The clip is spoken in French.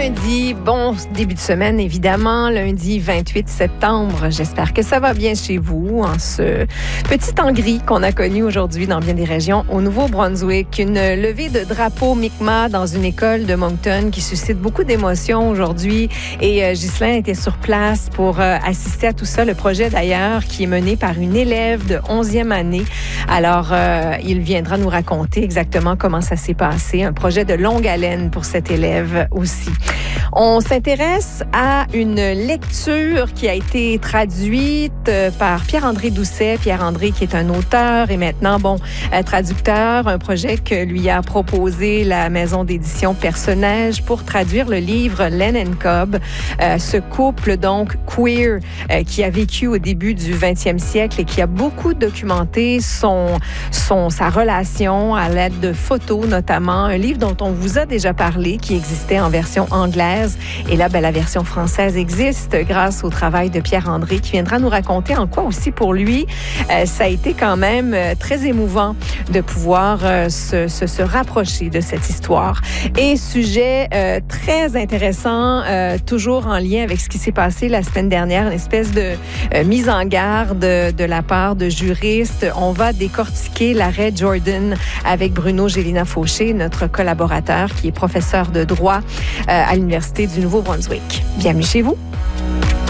lundi, bon début de semaine évidemment, lundi 28 septembre. J'espère que ça va bien chez vous en ce petit temps gris qu'on a connu aujourd'hui dans bien des régions au Nouveau-Brunswick. Une levée de drapeau Mi'kmaq dans une école de Moncton qui suscite beaucoup d'émotions aujourd'hui et Ghislain était sur place pour assister à tout ça. Le projet d'ailleurs qui est mené par une élève de 11e année. Alors, il viendra nous raconter exactement comment ça s'est passé. Un projet de longue haleine pour cette élève aussi. On s'intéresse à une lecture qui a été traduite par Pierre-André Doucet. Pierre-André qui est un auteur et maintenant, traducteur. Un projet que lui a proposé la maison d'édition Personnage pour traduire le livre Len and Cobb. Ce couple, donc, queer qui a vécu au début du 20e siècle et qui a beaucoup documenté sa relation à l'aide de photos notamment. Un livre dont on vous a déjà parlé, qui existait en version anglaise. Et là, la version française existe grâce au travail de Pierre-André qui viendra nous raconter en quoi aussi pour lui, ça a été quand même très émouvant de pouvoir se rapprocher de cette histoire. Et sujet très intéressant, toujours en lien avec ce qui s'est passé la semaine dernière, une espèce de mise en garde de la part de juristes. On va décortiquer l'arrêt Jordan avec Bruno Gélina-Fauché, notre collaborateur qui est professeur de droit à l'Université du Nouveau-Brunswick. Bienvenue chez vous.